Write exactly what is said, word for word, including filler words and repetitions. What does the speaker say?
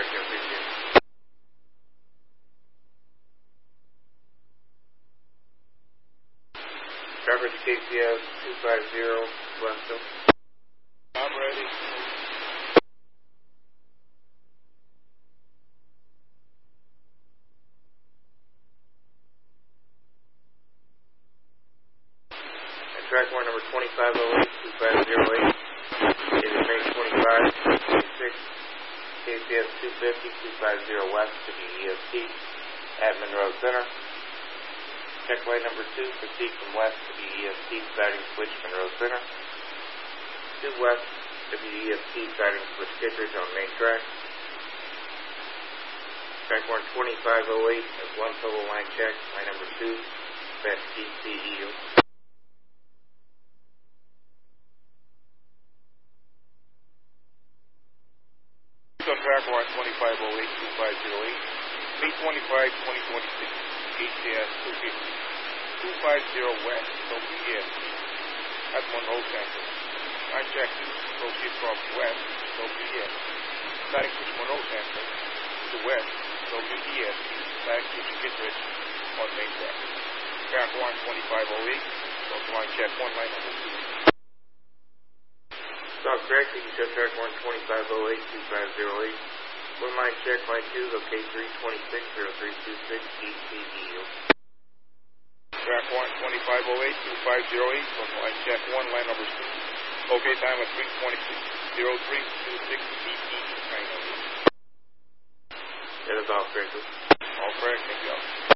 correct, I appreciate it. Trapper to K C S two five zero, Westville. I'm ready. And track one number twenty-five oh eight, two five zero eight. It is May twenty-five, twenty twenty-six. K C S two fifty, two five zero West, W E S T, at Monroe Center. Check line number two, proceed from west, W E S T, siding switch, Monroe Center. Two west, W E S T, siding switch, Kittredge on main track. Track one twenty-five oh eight, as one total line check, line number two, that's D C E U. On track one twenty-five oh eight, two five zero eight, May twenty-five, twenty twenty-six, K C S two fifty, two five zero West, W E S T, at Monroe Center. Line check two, proceed from west, W E S T, siding switch Monroe Center, to west, W E S T, siding switch Kittredge on main track. Track one twenty-five oh eight, also line check one, line number two. Stop correct, you can show track one twenty-five oh eight, two five zero eight. One line check, line two, locate three twenty-six, zero three two six, D C E U. Track one twenty-five oh eight, two five zero eight, on line check one, line number two. Okay, time at three twenty-six, zero three two six, D C E U. That is all correct. All correct, thank you.